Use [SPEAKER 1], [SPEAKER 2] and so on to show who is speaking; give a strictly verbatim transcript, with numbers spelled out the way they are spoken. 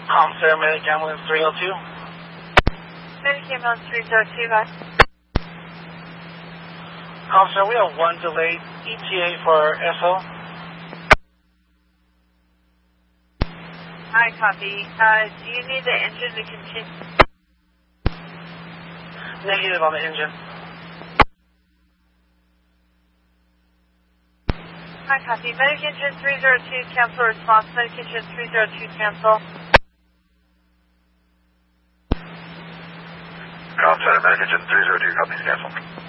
[SPEAKER 1] Com, sir, Medic Ambulance three oh two.
[SPEAKER 2] Medic Ambulance three oh two, guys.
[SPEAKER 1] Com, sir, we have one delayed E T A for S O.
[SPEAKER 2] Hi, copy. Uh, do you need the engine to continue?
[SPEAKER 1] Negative on the engine.
[SPEAKER 2] Hi, copy. Medic Engine three oh two, cancel response. Medic Engine three oh two, cancel.
[SPEAKER 3] Com, Center, Medic Engine three oh two, copies, cancel.